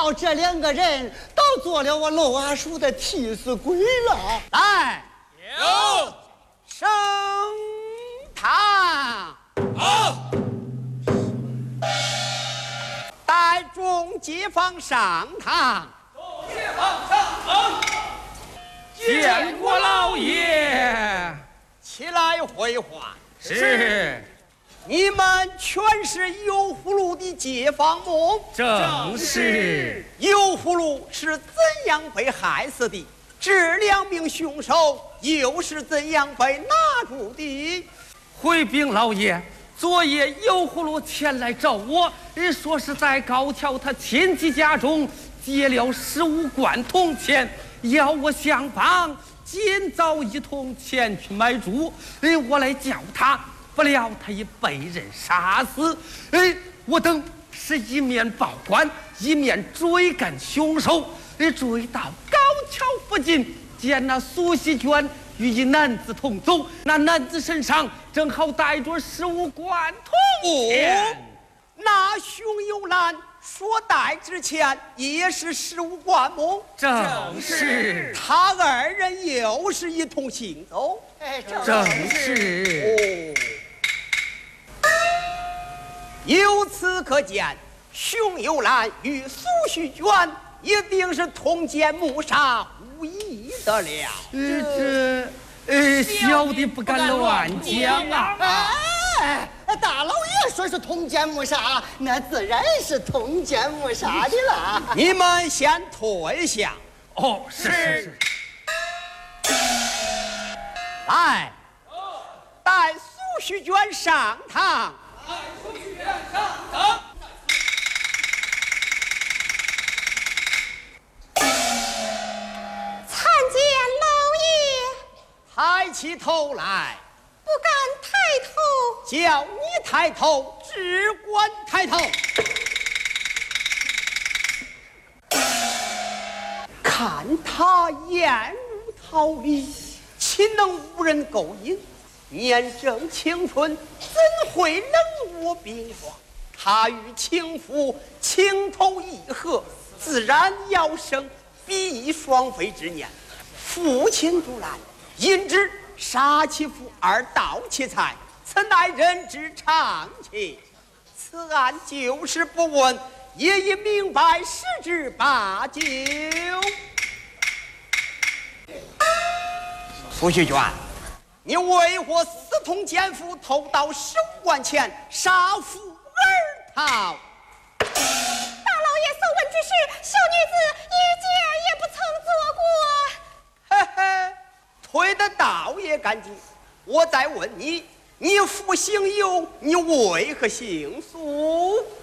好这2个人都做了我楼阿叔的替死鬼了。 来， 有升堂。 好， 带众街坊上堂。 街坊上堂，见过老爷。 起来回话。 是， 你们全是油葫芦的街坊么？ 正是。 油葫芦是怎样被害死的？这2名凶手又是怎样被拿住的？ 回禀老爷，昨夜油葫芦前来找我，说是在高桥他亲戚家中借了15贯铜钱，要我相帮，今早一同前去买猪。我来叫他，不料他已被人杀死。我等是一面报官，一面追赶凶手。追到高桥附近，见那苏锡娟与一男子同走，那男子身上正好带着15贯铜钱。 那熊有兰所带之钱也是15贯么？ 正是。 他2人又是一同行走。 正是。 由此可见，熊有兰与苏锡娟一定是同奸谋杀，无疑的了。 小的不敢乱讲啊。 大老爷说是同奸谋杀，那自然是同奸谋杀的了。 你们先退下。 哦，是。 来，带苏锡娟上堂。 苏锡娟上堂。 参见老爷。 抬起头来。 不敢抬头。 叫你抬头，只管抬头。看他颜如桃李，岂能无人勾引？年正青春，怎会冷若冰霜？他与情妇情投意合，自然要生比翼双飞之念。父亲阻拦，因之杀其父而盗其财，此乃人之常情。此案就是不问，也已明白十之八九。苏锡娟，你为何私通奸夫，偷盗15贯钱，杀父而逃？ 大老爷所问之事，小女子一件也不曾做过。 嘿嘿，推得倒也干净。我再问你，你父姓尤，你为何姓苏？